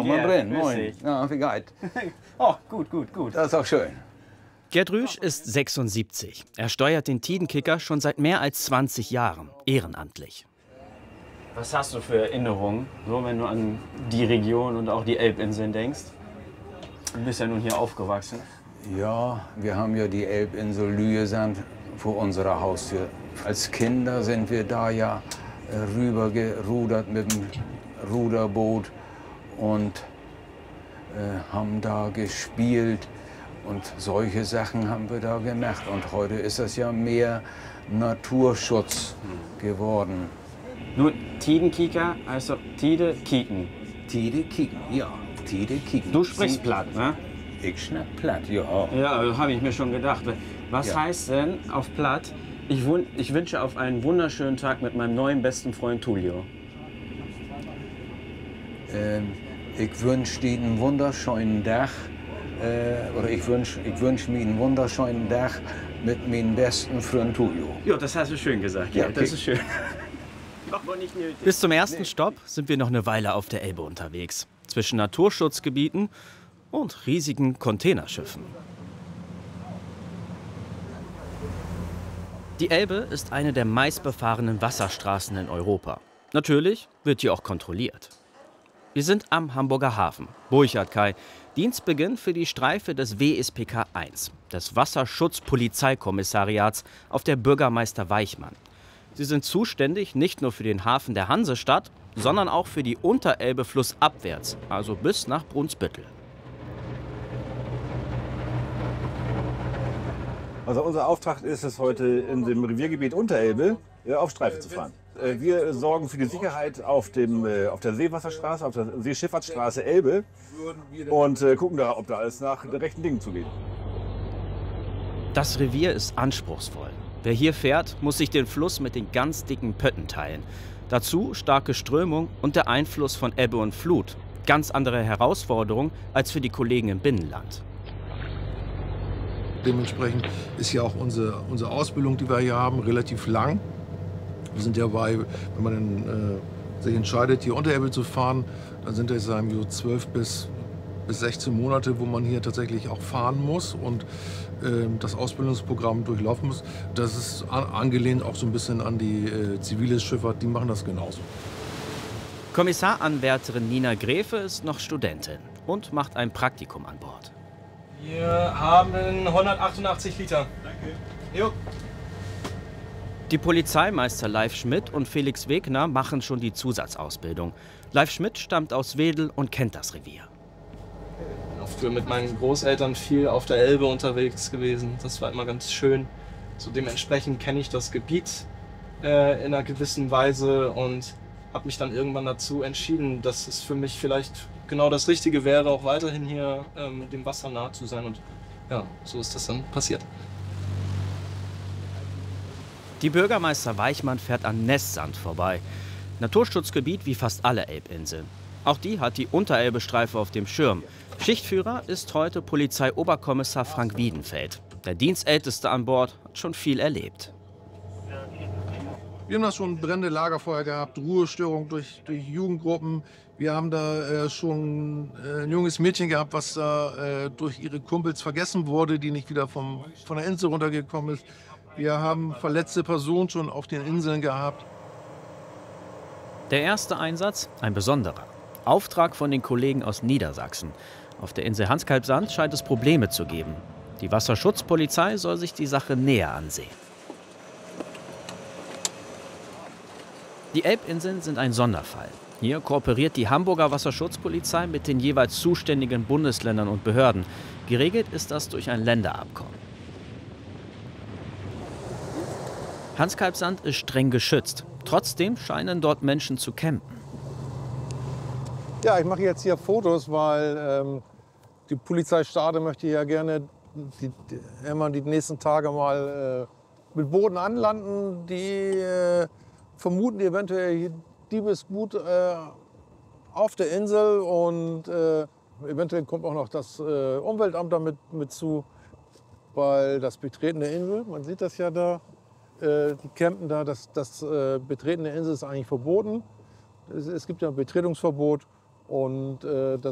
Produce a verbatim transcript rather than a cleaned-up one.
komm mal Gerd, rein. grüß Moin. dich. Ja, wie geht's? Oh, gut, gut, gut. Das ist auch schön. Gerd Rüsch ist sechsundsiebzig. Er steuert den Tidenkicker schon seit mehr als zwanzig Jahren, ehrenamtlich. Was hast du für Erinnerungen, so wenn du an die Region und auch die Elbinseln denkst? Du bist ja nun hier aufgewachsen. Ja, wir haben ja die Elbinsel Lüesand vor unserer Haustür. Als Kinder sind wir da ja äh, rübergerudert mit dem Ruderboot und äh, haben da gespielt. Und solche Sachen haben wir da gemacht. Und heute ist das ja mehr Naturschutz geworden. Nur Tidenkicker, also Tide Kieken. Tide kicken, ja. Tide kicken. Du sprichst Sie- platt, ne? Ich schnapp platt, ja. Ja, habe ich mir schon gedacht. Was Ja. heißt denn auf platt, ich, wun ich wünsche auf einen wunderschönen Tag mit meinem neuen besten Freund Tullio? Ähm, ich wünsche dir einen wunderschönen Tag. Äh, oder ich wünsche ich wünsch mir einen wunderschönen Tag mit meinem besten Freund Tullio. Ja, das hast du schön gesagt. Ja, Ja, das okay. ist schön. Aber nicht nötig. Bis zum ersten Stopp sind wir noch eine Weile auf der Elbe unterwegs. Zwischen Naturschutzgebieten und riesigen Containerschiffen. Die Elbe ist eine der meistbefahrenen Wasserstraßen in Europa. Natürlich wird hier auch kontrolliert. Wir sind am Hamburger Hafen, Burchard-Kai. Dienstbeginn für die Streife des W S P K eins, des Wasserschutzpolizeikommissariats auf der Bürgermeister Weichmann. Sie sind zuständig nicht nur für den Hafen der Hansestadt, sondern auch für die Unterelbe flussabwärts, also bis nach Brunsbüttel. Also unser Auftrag ist es heute in dem Reviergebiet Unterelbe äh, auf Streife zu fahren. Äh, Wir sorgen für die Sicherheit auf, dem, äh, auf der Seewasserstraße, auf der Seeschifffahrtsstraße Elbe und äh, gucken da, ob da alles nach den rechten Dingen zugeht. Das Revier ist anspruchsvoll. Wer hier fährt, muss sich den Fluss mit den ganz dicken Pötten teilen. Dazu starke Strömung und der Einfluss von Ebbe und Flut. Ganz andere Herausforderung als für die Kollegen im Binnenland. Dementsprechend ist ja auch unsere, unsere Ausbildung, die wir hier haben, relativ lang. Wir sind ja bei, wenn man dann, äh, sich entscheidet, hier Unterelbe zu fahren, dann sind das sagen wir, so zwölf bis, bis sechzehn Monate, wo man hier tatsächlich auch fahren muss und äh, das Ausbildungsprogramm durchlaufen muss. Das ist an, angelehnt auch so ein bisschen an die äh, zivile Schifffahrt, die machen das genauso. Kommissaranwärterin Nina Gräfe ist noch Studentin und macht ein Praktikum an Bord. Wir haben hundertachtundachtzig Liter. Danke. Jo. Die Polizeimeister Leif Schmidt und Felix Wegner machen schon die Zusatzausbildung. Leif Schmidt stammt aus Wedel und kennt das Revier. Ich bin mit meinen Großeltern viel auf der Elbe unterwegs gewesen. Das war immer ganz schön. So dementsprechend kenne ich das Gebiet äh, in einer gewissen Weise und habe mich dann irgendwann dazu entschieden, dass es für mich vielleicht genau das Richtige wäre, auch weiterhin hier ähm, dem Wasser nahe zu sein. Und ja, so ist das dann passiert. Die Bürgermeister Weichmann fährt an Nässand vorbei. Naturschutzgebiet wie fast alle Elbinseln. Auch die hat die Unterelbe-Streife auf dem Schirm. Schichtführer ist heute Polizeioberkommissar Frank Wiedenfeld. Der Dienstälteste an Bord hat schon viel erlebt. Wir haben da schon brennende Lagerfeuer gehabt, Ruhestörung durch, durch Jugendgruppen. Wir haben da äh, schon äh, ein junges Mädchen gehabt, was da äh, durch ihre Kumpels vergessen wurde, die nicht wieder vom, von der Insel runtergekommen ist. Wir haben verletzte Personen schon auf den Inseln gehabt. Der erste Einsatz, ein besonderer. Auftrag von den Kollegen aus Niedersachsen. Auf der Insel Hans-Kalb-Sand scheint es Probleme zu geben. Die Wasserschutzpolizei soll sich die Sache näher ansehen. Die Elbinseln sind ein Sonderfall. Hier kooperiert die Hamburger Wasserschutzpolizei mit den jeweils zuständigen Bundesländern und Behörden. Geregelt ist das durch ein Länderabkommen. Hans-Kalb-Sand ist streng geschützt. Trotzdem scheinen dort Menschen zu campen. Ja, ich mache jetzt hier Fotos, weil ähm, die Polizei Stade möchte ja gerne die, die, immer die nächsten Tage mal äh, mit Booten anlanden, die äh, vermuten eventuell hier Diebesgut äh, auf der Insel und äh, eventuell kommt auch noch das äh, Umweltamt damit mit zu, weil das Betreten der Insel, man sieht das ja da, äh, die campen da, das, das äh, Betreten der Insel ist eigentlich verboten. Es, es gibt ja ein Betretungsverbot und äh, das